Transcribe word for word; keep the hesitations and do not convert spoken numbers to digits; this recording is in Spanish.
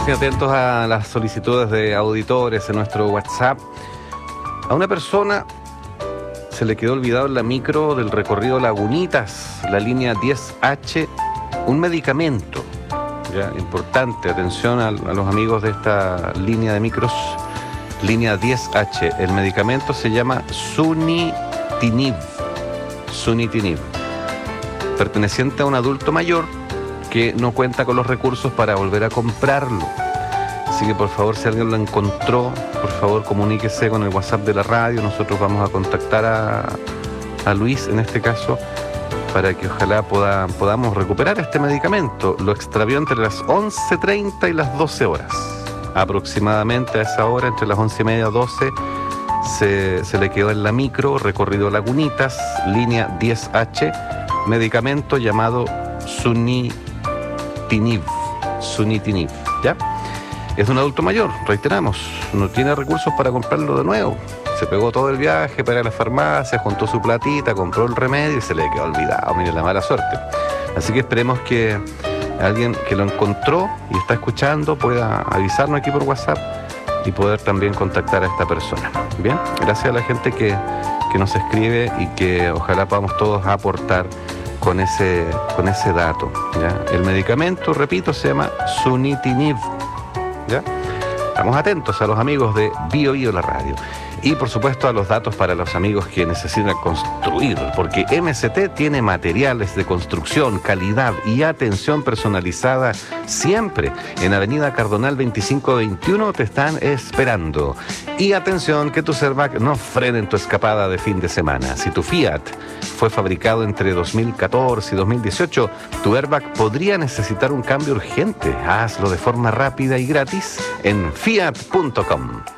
y atentos a las solicitudes de auditores en nuestro WhatsApp. A una persona se le quedó olvidado en la micro del recorrido Lagunitas, la línea diez H, un medicamento. Ya, importante, atención a, a los amigos de esta línea de micros, línea diez H. El medicamento se llama Sunitinib. Sunitinib, perteneciente a un adulto mayor que no cuenta con los recursos para volver a comprarlo. Así que por favor, si alguien lo encontró, por favor comuníquese con el WhatsApp de la radio. Nosotros vamos a contactar a, a Luis en este caso para que ojalá poda, podamos recuperar este medicamento. Lo extravió entre las once treinta y las doce horas. Aproximadamente a esa hora, entre las once y media, doce, se, se le quedó en la micro, recorrido Lagunitas, línea diez H, medicamento llamado Sunitinib. Sunitinib, Sunitinib, ¿ya? Es de un adulto mayor, reiteramos, no tiene recursos para comprarlo de nuevo. Se pegó todo el viaje para la farmacia, juntó su platita, compró el remedio y se le quedó olvidado. Mire la mala suerte. Así que esperemos que alguien que lo encontró y está escuchando pueda avisarnos aquí por WhatsApp y poder también contactar a esta persona. Bien, gracias a la gente que, que nos escribe y que ojalá podamos todos aportar con ese, con ese dato, ¿ya? El medicamento, repito, se llama Sunitinib, ¿ya? Estamos atentos a los amigos de Bio Bio la radio. Y por supuesto a los datos para los amigos que necesitan construir, porque M S T tiene materiales de construcción, calidad y atención personalizada siempre. En Avenida Cardonal veinticinco veintiuno te están esperando. Y atención, que tus airbags no frenen tu escapada de fin de semana. Si tu Fiat fue fabricado entre dos mil catorce y dos mil dieciocho, tu airbag podría necesitar un cambio urgente. Hazlo de forma rápida y gratis en fiat punto com.